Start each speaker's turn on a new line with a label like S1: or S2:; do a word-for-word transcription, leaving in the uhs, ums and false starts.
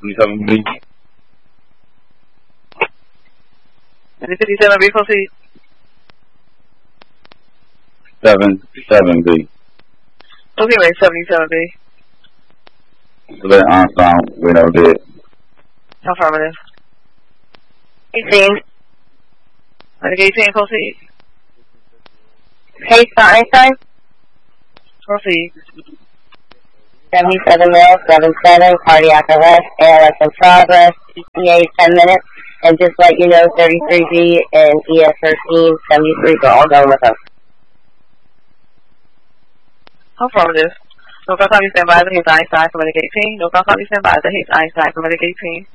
S1: fifty-seven B.
S2: fifty-seven B, proceed.
S1: seven seven B.
S2: Okay, wait, seventy-seven B.
S1: Select Armstrong, window dead.
S2: Affirmative.
S3: eighteen.
S2: Medic eighteen, proceed.
S3: Case for Einstein.
S2: Proceed.
S3: seventy-seven male, seven seven, cardiac arrest, A L S in progress, E T A ten minutes, and just let you know thirty-three B and E S thirteen seventy-three are all going with us.
S2: Affirmative. No call copy, stand by the Hayes Einstein for Medic eighteen. No call copy, stand by the Hayes Einstein for Medic eighteen.